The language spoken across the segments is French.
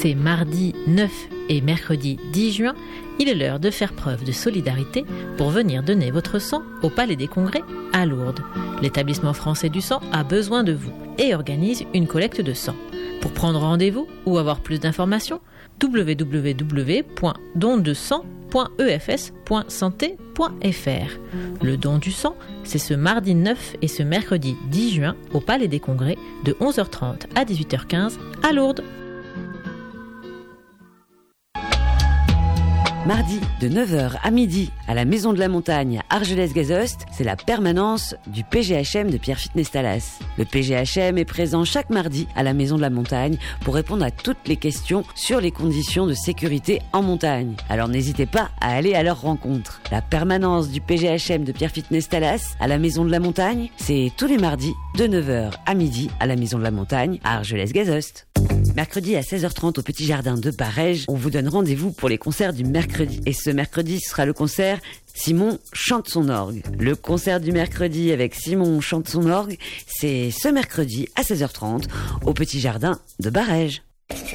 C'est mardi 9 et mercredi 10 juin, il est l'heure de faire preuve de solidarité pour venir donner votre sang au Palais des Congrès à Lourdes. L'Établissement français du sang a besoin de vous et organise une collecte de sang. Pour prendre rendez-vous ou avoir plus d'informations, www.dondesang.efs.santé.fr. Le don du sang, c'est ce mardi 9 et ce mercredi 10 juin au Palais des Congrès de 11h30 à 18h15 à Lourdes. Mardi, de 9h à midi, à la Maison de la Montagne à Argelès-Gazost, c'est la permanence du PGHM de Pierre Fitness-Talas. Le PGHM est présent chaque mardi à la Maison de la Montagne pour répondre à toutes les questions sur les conditions de sécurité en montagne. Alors n'hésitez pas à aller à leur rencontre. La permanence du PGHM de Pierre Fitness-Talas à la Maison de la Montagne, c'est tous les mardis, de 9h à midi, à la Maison de la Montagne à Argelès-Gazost. Mercredi à 16h30 au Petit Jardin de Barège, on vous donne rendez-vous pour les concerts du mercredi. Et ce mercredi, ce sera le concert Simon chante son orgue. Le concert du mercredi avec Simon chante son orgue, c'est ce mercredi à 16h30 au Petit Jardin de Barège.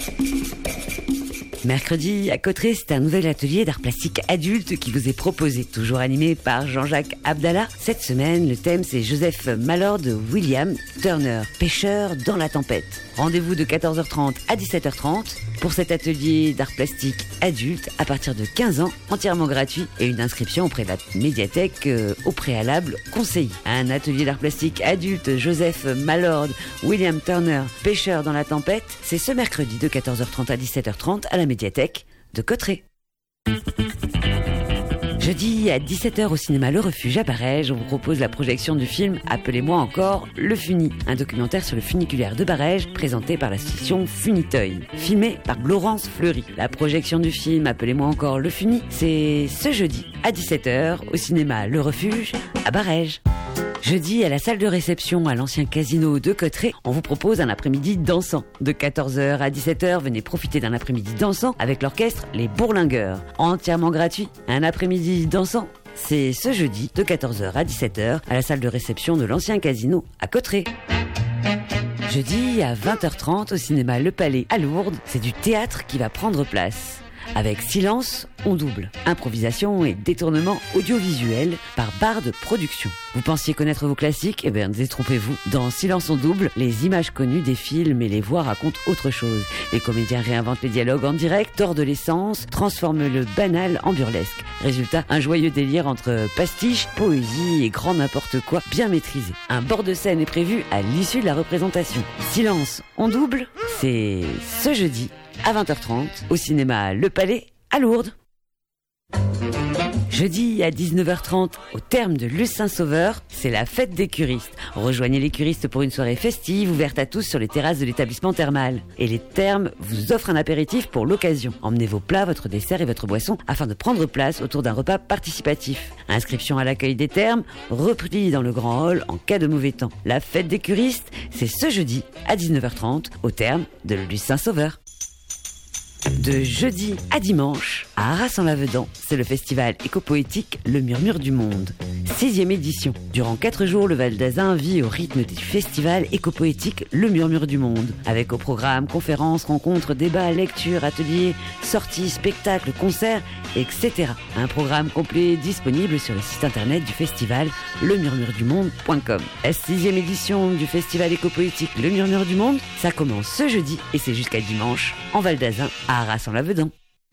Mercredi, à Cauterets, c'est un nouvel atelier d'art plastique adulte qui vous est proposé, toujours animé par Jean-Jacques Abdallah. Cette semaine, le thème c'est Joseph Mallord William Turner, pêcheur dans la tempête. Rendez-vous de 14h30 à 17h30 pour cet atelier d'art plastique adulte à partir de 15 ans, entièrement gratuit, et une inscription auprès de la médiathèque au préalable conseillé. Un atelier d'art plastique adulte Joseph Mallord William Turner, pêcheur dans la tempête, c'est ce mercredi de 14h30 à 17h30 à la médiathèque de Cauterets. Jeudi à 17h au cinéma Le Refuge à Barège, on vous propose la projection du film Appelez-moi encore le Funi, un documentaire sur le funiculaire de Barège présenté par l'association Funitoy, filmé par Laurence Fleury. La projection du film Appelez-moi encore le Funi, c'est ce jeudi à 17h au cinéma Le Refuge à Barège. Jeudi, à la salle de réception à l'ancien casino de Cauterets, on vous propose un après-midi dansant. De 14h à 17h, venez profiter d'un après-midi dansant avec l'orchestre Les Bourlingueurs. Entièrement gratuit, un après-midi dansant, c'est ce jeudi de 14h à 17h à la salle de réception de l'ancien casino à Cauterets. Jeudi, à 20h30 au cinéma Le Palais à Lourdes, c'est du théâtre qui va prendre place. Avec Silence, on double. Improvisation et détournement audiovisuel par Bard Productions. Vous pensiez connaître vos classiques? Eh bien, détrompez-vous. Dans Silence, on double, les images connues des films et les voix racontent autre chose. Les comédiens réinventent les dialogues en direct, tordent l'essence, transforment le banal en burlesque. Résultat, un joyeux délire entre pastiche, poésie et grand n'importe quoi bien maîtrisé. Un bord de scène est prévu à l'issue de la représentation. Silence, on double, c'est ce jeudi à 20h30 au cinéma Le Palais à Lourdes. Jeudi à 19h30 au terme de Luce-Saint-Sauveur, c'est la fête des curistes. Rejoignez les curistes pour une soirée festive ouverte à tous sur les terrasses de l'établissement thermal. Et les thermes vous offrent un apéritif pour l'occasion. Emmenez vos plats, votre dessert et votre boisson afin de prendre place autour d'un repas participatif. Inscription à l'accueil des thermes, repris dans le grand hall en cas de mauvais temps. La fête des curistes, c'est ce jeudi à 19h30 au terme de Luce-Saint-Sauveur. De jeudi à dimanche, à Arras-en-Lavedan, c'est le festival éco-poétique Le Murmure du Monde. 6e édition. Durant 4 jours, le Val d'Azun vit au rythme du festival éco-poétique Le Murmure du Monde. Avec au programme conférences, rencontres, débats, lectures, ateliers, sorties, spectacles, concerts, etc. Un programme complet disponible sur le site internet du festival lemurmuredumonde.com. La 6e édition du festival éco-poétique Le Murmure du Monde, ça commence ce jeudi et c'est jusqu'à dimanche en Val d'Azun à Arras-en-Lavedan.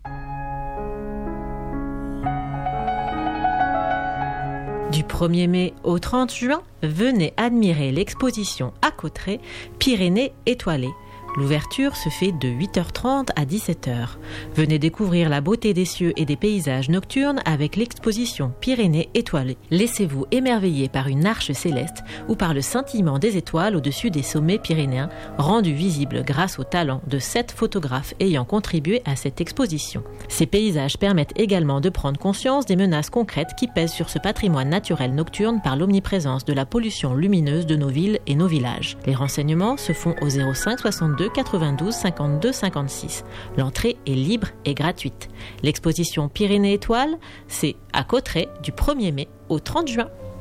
Du 1er mai au 30 juin, venez admirer l'exposition à Cauterets Pyrénées étoilées. L'ouverture se fait de 8h30 à 17h. Venez découvrir la beauté des cieux et des paysages nocturnes avec l'exposition Pyrénées étoilées. Laissez-vous émerveiller par une arche céleste ou par le scintillement des étoiles au-dessus des sommets pyrénéens, rendu visible grâce au talent de 7 photographes ayant contribué à cette exposition. Ces paysages permettent également de prendre conscience des menaces concrètes qui pèsent sur ce patrimoine naturel nocturne par l'omniprésence de la pollution lumineuse de nos villes et nos villages. Les renseignements se font au 05 62 92 52 56. L'entrée est libre et gratuite. L'exposition Pyrénées étoiles, c'est à Cauterets du 1er mai au 30 juin.